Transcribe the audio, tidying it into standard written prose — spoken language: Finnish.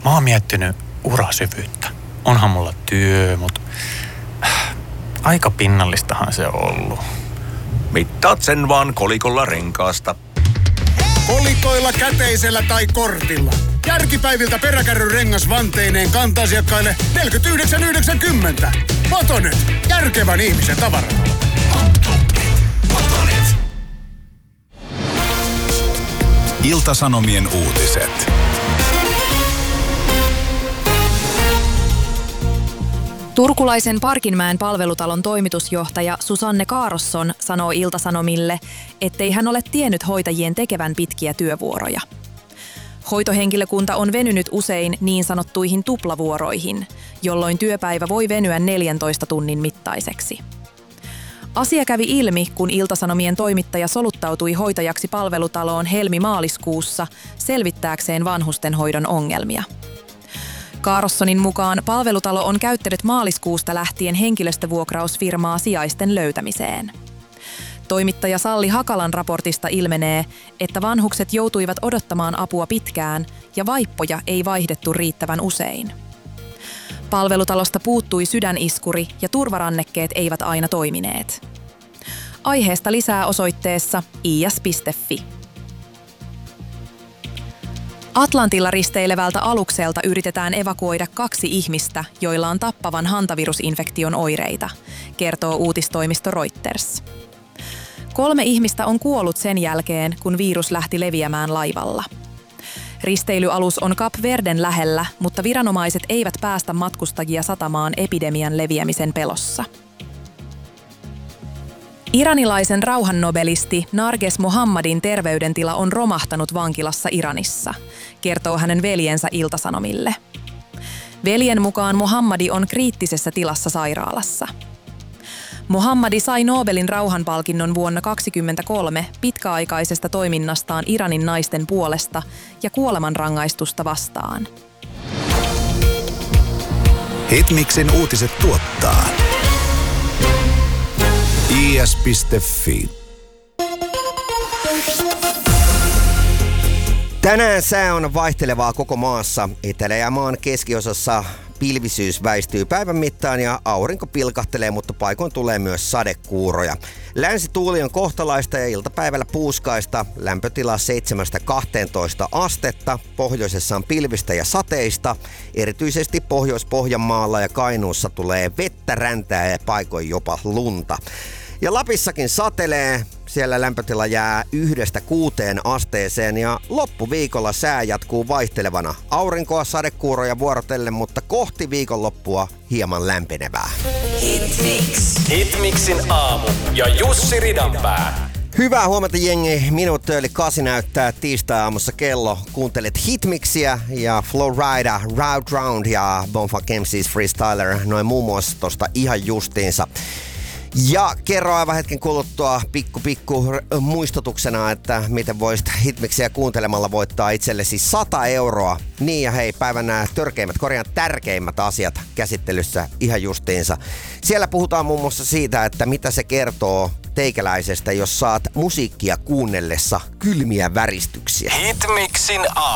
Mä oon miettinyt urasyvyyttä. Onhan mulla työ, mutta aika pinnallistahan se on ollut. Mittaat sen vaan kolikolla renkaasta. Kolikoilla, käteisellä tai kortilla. Järkipäiviltä Peräkärryn rengas vanteineen kanta-asiakkaille 49,90. Motonet, järkevän ihmisen tavaratalo. Ilta-Sanomien uutiset. Turkulaisen Parkinmäen palvelutalon toimitusjohtaja Susanne Kaarosson sanoo Ilta-Sanomille, ettei hän ole tiennyt hoitajien tekevän pitkiä työvuoroja. Hoitohenkilökunta on venynyt usein niin sanottuihin tuplavuoroihin, jolloin työpäivä voi venyä 14 tunnin mittaiseksi. Asia kävi ilmi, kun Ilta-Sanomien toimittaja soluttautui hoitajaksi palvelutaloon helmi-maaliskuussa selvittääkseen vanhustenhoidon ongelmia. Kaarossonin mukaan palvelutalo on käyttänyt maaliskuusta lähtien henkilöstövuokrausfirmaa sijaisten löytämiseen. Toimittaja Salli Hakalan raportista ilmenee, että vanhukset joutuivat odottamaan apua pitkään ja vaippoja ei vaihdettu riittävän usein. Palvelutalosta puuttui sydäniskuri ja turvarannekkeet eivät aina toimineet. Aiheesta lisää osoitteessa is.fi. Atlantilla risteilevältä alukselta yritetään evakuoida 2 ihmistä, joilla on tappavan hantavirusinfektion oireita, kertoo uutistoimisto Reuters. 3 ihmistä on kuollut sen jälkeen, kun virus lähti leviämään laivalla. Risteilyalus on Kap Verden lähellä, mutta viranomaiset eivät päästä matkustajia satamaan epidemian leviämisen pelossa. Iranilaisen rauhannobelisti Narges Mohammadin terveydentila on romahtanut vankilassa Iranissa, kertoo hänen veljensä Ilta-Sanomille. Veljen mukaan Mohammadi on kriittisessä tilassa sairaalassa. Mohammadi sai Nobelin rauhanpalkinnon vuonna 2023 pitkäaikaisesta toiminnastaan Iranin naisten puolesta ja kuolemanrangaistusta vastaan. Hitmixin uutiset tuottaa is.fi. Tänään sää on vaihtelevaa koko maassa. Etelä- ja maan keskiosassa pilvisyys väistyy päivän mittaan ja aurinko pilkahtelee, mutta paikoin tulee myös sadekuuroja. Länsituuli on kohtalaista ja iltapäivällä puuskaista. Lämpötila 7-12 astetta. Pohjoisessa on pilvistä ja sateista. Erityisesti Pohjois-Pohjanmaalla ja Kainuussa tulee vettä, räntää ja paikoin jopa lunta. Ja Lapissakin satelee. Siellä lämpötila jää 1-6 asteeseen ja loppuviikolla sää jatkuu vaihtelevana. Aurinkoa, sadekuuroja vuorotellen, mutta kohti viikonloppua hieman lämpenevää. Hitmixin aamu ja Jussi Ridanpää. Hyvää huomenta jengi, minuutti yli 8 näyttää tiistai-aamussa kello. Kuuntelet Hitmixiä ja Flowrida, Round Round ja Bonfunk MC's Freestyler, noin muun muassa tosta ihan justiinsa. Ja kerro aivan hetken kuluttua pikku muistutuksena, että miten voisit Hitmixiä kuuntelemalla voittaa itsellesi 100 euroa. Niin ja hei, päivän nämä tärkeimmät asiat käsittelyssä ihan justiinsa. Siellä puhutaan muun muassa siitä, että mitä se kertoo teikäläisestä, jos saat musiikkia kuunnellessa kylmiä väristyksiä. Hitmixin aamu.